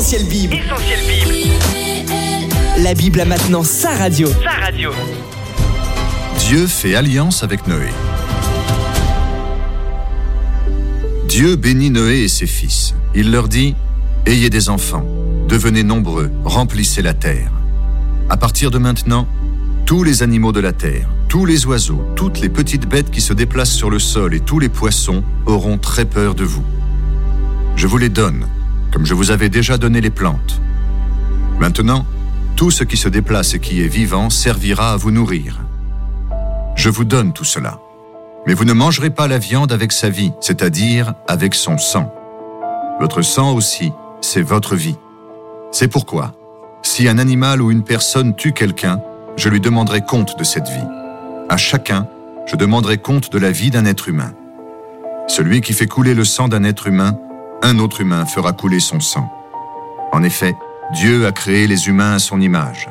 Essentiel Bible. La Bible a maintenant sa radio. Dieu fait alliance avec Noé. Dieu bénit Noé et ses fils. Il leur dit « Ayez des enfants, devenez nombreux, remplissez la terre. À partir de maintenant, tous les animaux de la terre, tous les oiseaux, toutes les petites bêtes qui se déplacent sur le sol et tous les poissons auront très peur de vous. Je vous les donne, comme je vous avais déjà donné les plantes. Maintenant, tout ce qui se déplace et qui est vivant servira à vous nourrir. Je vous donne tout cela. Mais vous ne mangerez pas la viande avec sa vie, c'est-à-dire avec son sang. Votre sang aussi, c'est votre vie. C'est pourquoi, si un animal ou une personne tue quelqu'un, je lui demanderai compte de cette vie. À chacun, je demanderai compte de la vie d'un être humain. Celui qui fait couler le sang d'un être humain, un autre humain fera couler son sang. En effet, Dieu a créé les humains à son image.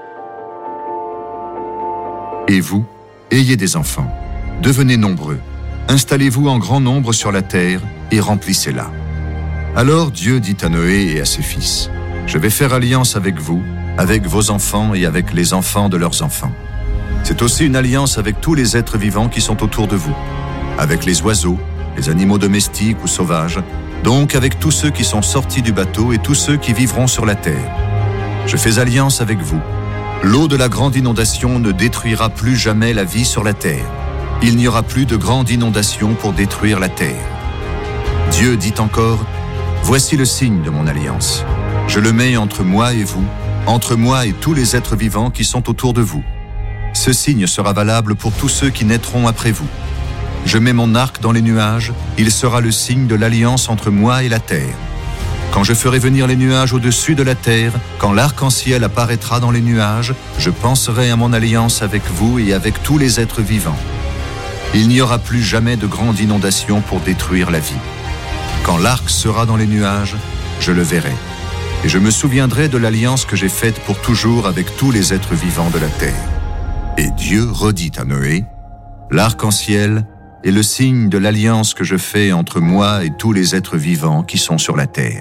Et vous, ayez des enfants, devenez nombreux, installez-vous en grand nombre sur la terre et remplissez-la. Alors Dieu dit à Noé et à ses fils, « Je vais faire alliance avec vous, avec vos enfants et avec les enfants de leurs enfants. C'est aussi une alliance avec tous les êtres vivants qui sont autour de vous, avec les oiseaux, les animaux domestiques ou sauvages, donc avec tous ceux qui sont sortis du bateau et tous ceux qui vivront sur la terre. Je fais alliance avec vous. L'eau de la grande inondation ne détruira plus jamais la vie sur la terre. Il n'y aura plus de grande inondation pour détruire la terre. Dieu dit encore, « Voici le signe de mon alliance. Je le mets entre moi et vous, entre moi et tous les êtres vivants qui sont autour de vous. Ce signe sera valable pour tous ceux qui naîtront après vous. Je mets mon arc dans les nuages, il sera le signe de l'alliance entre moi et la terre. Quand je ferai venir les nuages au-dessus de la terre, quand l'arc-en-ciel apparaîtra dans les nuages, je penserai à mon alliance avec vous et avec tous les êtres vivants. Il n'y aura plus jamais de grande inondation pour détruire la vie. Quand l'arc sera dans les nuages, je le verrai. Et je me souviendrai de l'alliance que j'ai faite pour toujours avec tous les êtres vivants de la terre. » Et Dieu redit à Noé, « L'arc-en-ciel est le signe de l'alliance que je fais entre moi et tous les êtres vivants qui sont sur la terre. »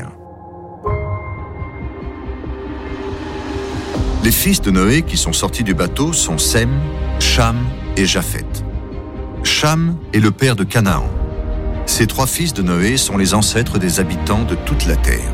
Les fils de Noé qui sont sortis du bateau sont Sem, Cham et Japhet. Cham est le père de Canaan. Ces trois fils de Noé sont les ancêtres des habitants de toute la terre.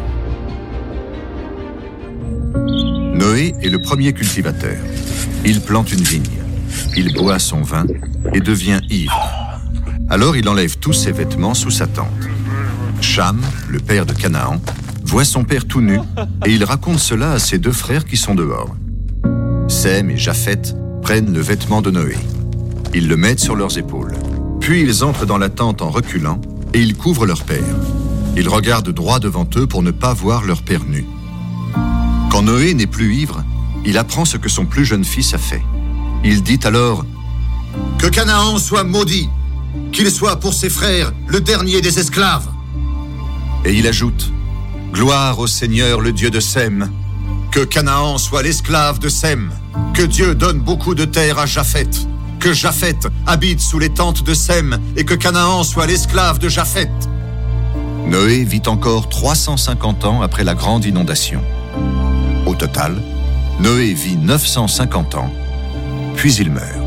Noé est le premier cultivateur. Il plante une vigne. Il boit son vin et devient ivre. Alors il enlève tous ses vêtements sous sa tente. Cham, le père de Canaan, voit son père tout nu et il raconte cela à ses deux frères qui sont dehors. Sem et Japhet prennent le vêtement de Noé. Ils le mettent sur leurs épaules. Puis ils entrent dans la tente en reculant et ils couvrent leur père. Ils regardent droit devant eux pour ne pas voir leur père nu. Quand Noé n'est plus ivre, il apprend ce que son plus jeune fils a fait. Il dit alors « Que Canaan soit maudit, qu'il soit pour ses frères le dernier des esclaves. » Et il ajoute « Gloire au Seigneur, le Dieu de Sem. Que Canaan soit l'esclave de Sem. Que Dieu donne beaucoup de terre à Japhet. Que Japhet habite sous les tentes de Sem et que Canaan soit l'esclave de Japhet. » Noé vit encore 350 ans après la grande inondation. Au total, Noé vit 950 ans, puis il meurt.